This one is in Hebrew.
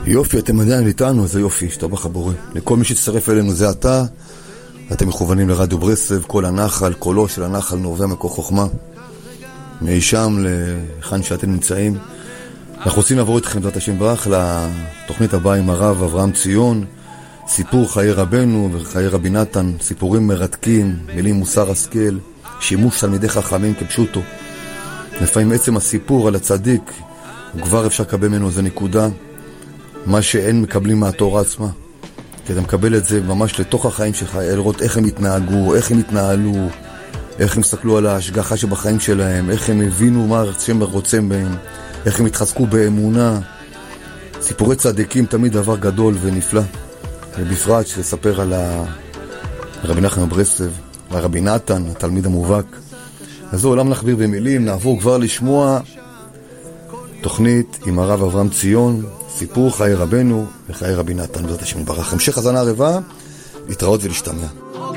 יופי, אתם עדיין איתנו, זה יופי, שתבח הבורא. לכל מי שתצטרף אלינו זה אתה, אתם מכוונים לרדיו ברסלב, כל הנחל, קולו של הנחל נובע מקור חוכמה. מאי שם לכאן שאתם נמצאים. אנחנו רוצים לעבור איתכם בעזרת השם ברך לתוכנית הבאה עם הרב אברהם ציון, סיפור חיי רבנו וחיי רבי נתן, סיפורים מרתקים, מילים מוסר השכל, שימוש תלמידי חכמים כפשוטו. לפעמים עצם הסיפור על הצדיק, כבר אפשר לקבל ממנו איזה נקודה, מה שאין מקבלים מהתורה עצמה. כי אתה מקבל את זה ממש לתוך החיים שלך, לראות איך הם התנהגו, איך הם התנהלו, איך הם הסתכלו על ההשגחה שבחיים שלהם, איך הם הבינו מה השם רוצה בהם, איך הם התחזקו באמונה. סיפורי צדיקים תמיד דבר גדול ונפלא. ובפרט שספר על רבי נחמן מברסלב, רבי נתן, התלמיד המובהק. אז זהו, למה נכביר במילים, נעבור כבר לשמוע תוכנית עם הרב אברהם ציון, סיפור חיי רבנו וחיי רבי נתן, בעזרת השם יתברך. המשך הזנה הרבה, להתראות ולהשתמע.